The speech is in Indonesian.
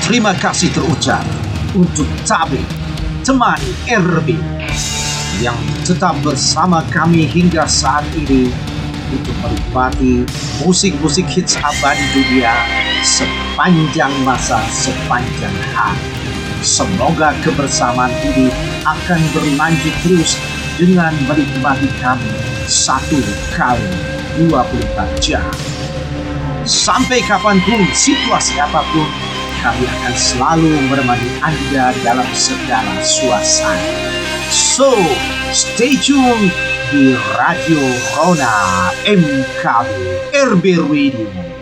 Terima kasih terucap untuk Tabe, teman RB, yang tetap bersama kami hingga saat ini untuk menikmati musik-musik hits abadi dunia sepanjang masa, sepanjang hari. Semoga kebersamaan ini akan berlanjut terus dengan menikmati kami 1x24 jam. Sampai kapanpun, situasi apapun, kami akan selalu menemani Anda dalam segala suasana. So, stay tune di Radio Rona MKB RB Radio.